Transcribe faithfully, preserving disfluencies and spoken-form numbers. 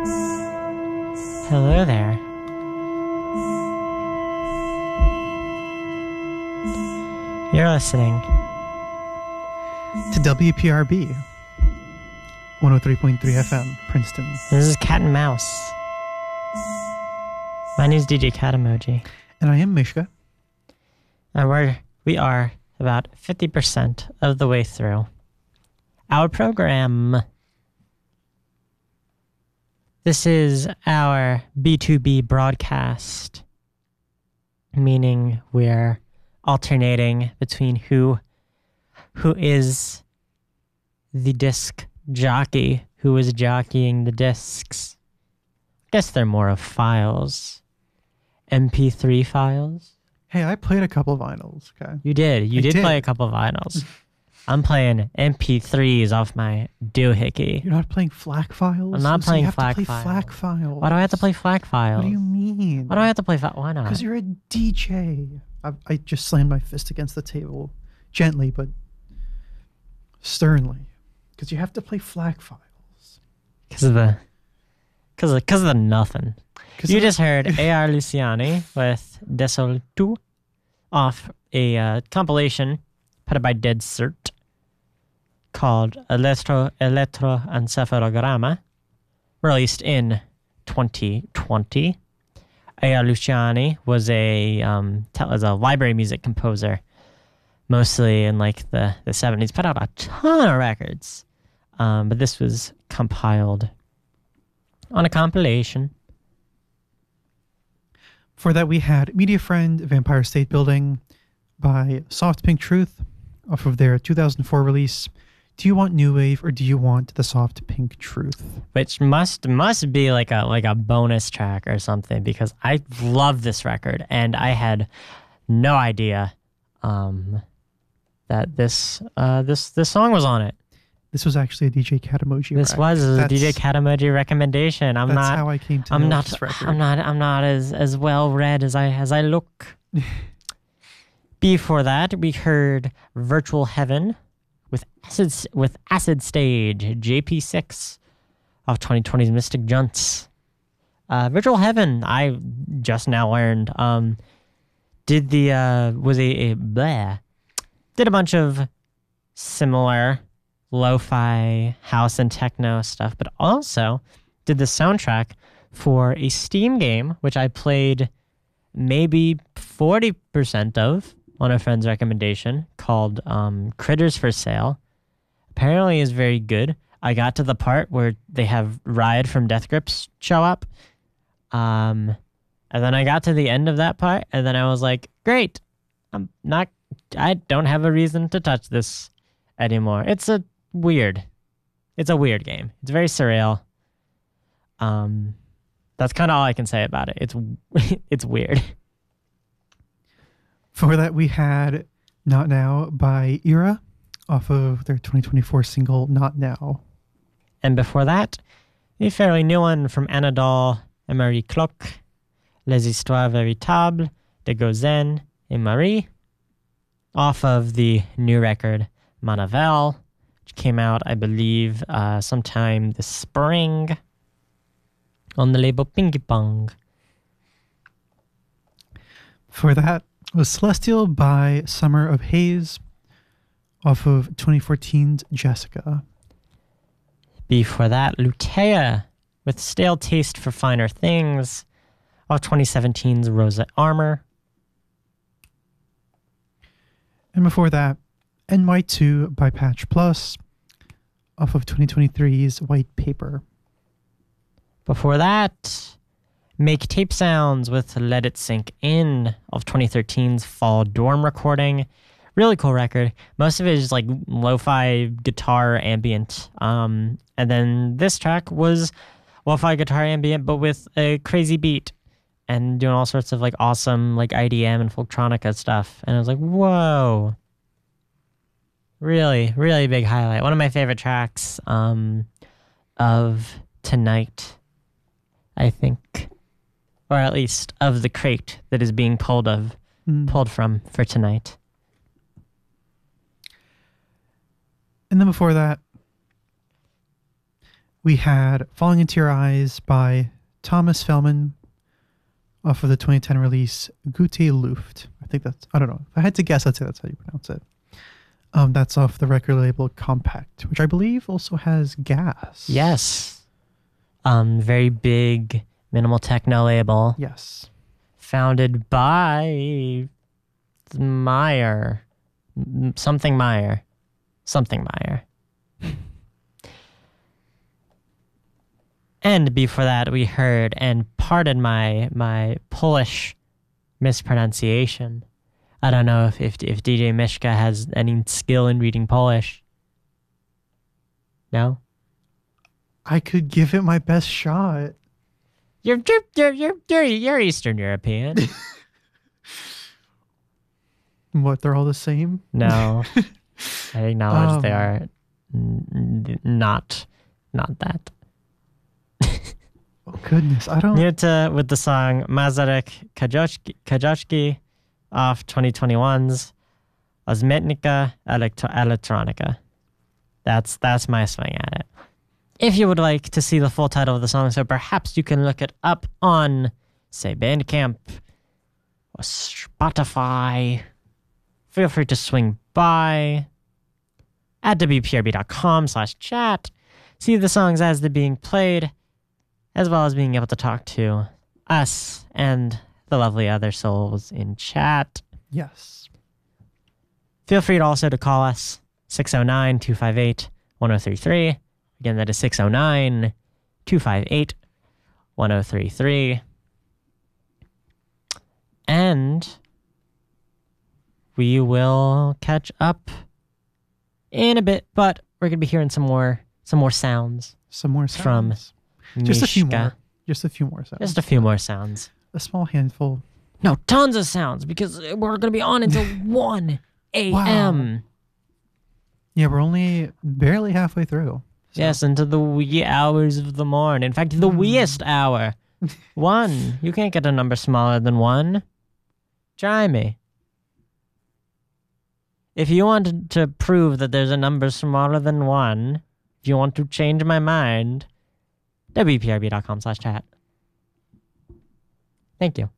Hello there. You're listening to W P R B one oh three point three F M, Princeton. This is Cat and Mouse. My name is D J Cat Emoji. And I am Mishka. And we're, we are about fifty percent of the way through our program. This is our B two B broadcast, meaning we're alternating between who who is the disc jockey, who is jockeying the discs. I guess they're more of files. M P three files. Hey, I played a couple vinyls, okay? You did. You did, did play a couple vinyls. I'm playing M P threes off my doohickey. You're not playing FLAC files? I'm not so playing you have FLAC to play files. FLAC files. Why do I have to play FLAC files? What do you mean? Why do I have to play FLAC? Why not? Because you're a D J. I, I just slammed my fist against the table. Gently, but sternly. Because you have to play FLAC files. Because of the... Because of, cause of the nothing. You of just heard A R Luciani with Desol two off a uh, compilation put out by Dead Cert called Elettro, Elettroencephalogramma, released in twenty twenty. A R Luciani was a um, te- was a library music composer, mostly in like the, the seventies. Put out a ton of records, um, but this was compiled on a compilation. For that, we had Media Friend, Vampire State Building by Soft Pink Truth off of their two thousand four release. Do you want New Wave or do you want the Soft Pink Truth? Which must must be like a like a bonus track or something, because I love this record and I had no idea um, that this uh, this this song was on it. This was actually a D J Cat Emoji. This rec. was a That's- D J Cat Emoji recommendation. I'm That's not how I came to I'm know not this record. I'm not I'm not as as well read as I as I look. Before that, we heard Virtual Heaven with Acid with Acid Stage J P six of twenty twenty's Mystic Junts. Uh, Virtual Heaven, I just now learned, um, did the uh, was a, a bleh, did a bunch of similar lo-fi house and techno stuff, but also did the soundtrack for a Steam game, which I played maybe forty percent of on a friend's recommendation, called um, Critters for Sale. Apparently is very good. I got to the part where they have Riot from Death Grips show up. Um, and then I got to the end of that part, and then I was like, great. I'm not, I don't have a reason to touch this anymore. It's a weird, it's a weird game. It's very surreal. Um, that's kind of all I can say about it. It's, it's weird. For that, we had Not Now by Era off of their twenty twenty-four single, Not Now. And before that, a fairly new one from Anadol and Marie Cloque, Les Histoires Véritables de Gozen et Marie, off of the new record, Manavel, which came out, I believe, uh, sometime this spring on the label Pinky Pong. For that was Celestial by Summer of Haze off of twenty fourteen's Jessica. Before that, Lutea with Stale Taste for Finer Things off twenty seventeen's Rosa Armor. And before that, N Y two by Patch Plus off of twenty twenty-three's White Paper. Before that, Make Tape Sounds with Let It Sink In of twenty thirteen's Fall Dorm recording. Really cool record. Most of it is like lo-fi guitar ambient. Um, and then this track was lo-fi guitar ambient, but with a crazy beat and doing all sorts of like awesome like I D M and folktronica stuff. And I was like, whoa. Really, really big highlight. One of my favorite tracks um, of tonight, I think. Or at least of the crate that is being pulled of, Mm. pulled from for tonight. And then before that, We had Falling Into Your Eyes by Thomas Fellman off of the twenty ten release Gute Luft. I think that's, I don't know. If I had to guess, I'd say that's how you pronounce it. Um, that's off the record label Compact, which I believe also has Gas. Yes. Um, very big minimal techno label. Yes. Founded by Meyer. Something Meyer. Something Meyer. And before that, we heard, and pardon my my Polish mispronunciation. I don't know if, if, if D J Mishka has any skill in reading Polish. No? I could give it my best shot. You're you're you're you're you're, you're Eastern European. What, they're all the same? No, I acknowledge Um, they are n- n- not not that. Oh, goodness. I don't... Muta with the song Mazarek Kajochki, Kajochki off twenty twenty-one's Osmetnika Elektro- Elektronika. That's that's my swing at it. If you would like to see the full title of the song, so perhaps you can look it up on, say, Bandcamp or Spotify, feel free to swing by at wprb.com slash chat, see the songs as they're being played, as well as being able to talk to us and the lovely other souls in chat. Yes. Feel free to also to call us, six oh nine, two five eight, one oh three three. Again, that is six oh nine, two five eight, one oh three three. And we will catch up in a bit, but we're going to be hearing some more some more sounds. Some more From sounds. Just a few Mishka. more. Just a few more sounds. Just a few more sounds. A small handful. No, tons of sounds, because we're going to be on until one a.m. Yeah, we're only barely halfway through. So. Yes, into the wee hours of the morn. In fact, the weeest hour. One. You can't get a number smaller than one. Try me. If you want to prove that there's a number smaller than one, if you want to change my mind, wprb.com slash chat. Thank you.